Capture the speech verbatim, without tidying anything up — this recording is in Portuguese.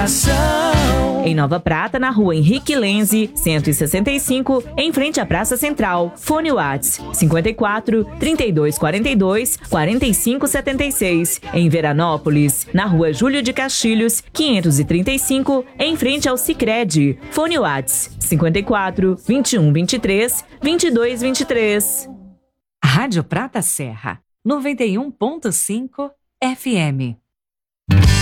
informação. Em Nova Prata, na rua Henrique Lenze, cento e sessenta e cinco, em frente à Praça Central. Fone Whats cinquenta e quatro, trinta e dois quarenta e dois, quarenta e cinco setenta e seis. Em Veranópolis, na rua Júlio de Castilhos, quinhentos e trinta e cinco, em frente ao Sicredi. Fone Whats cinquenta e quatro, vinte e um vinte e três, vinte e dois vinte e três. Rádio Prata Serra, noventa e um ponto cinco F M.